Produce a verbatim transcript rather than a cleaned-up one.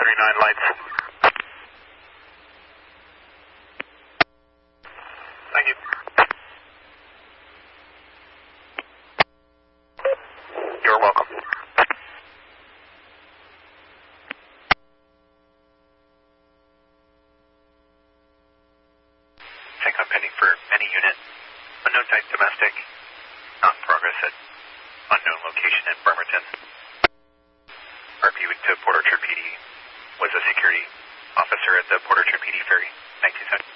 thirty-nine lights. Thank you. You're welcome. Check-up pending for any unit. Unknown type domestic. Not in progress at unknown location in Bremerton. R P to Port Orchard P D was a security officer at the Port Orchard P D ferry. Thank you, sir.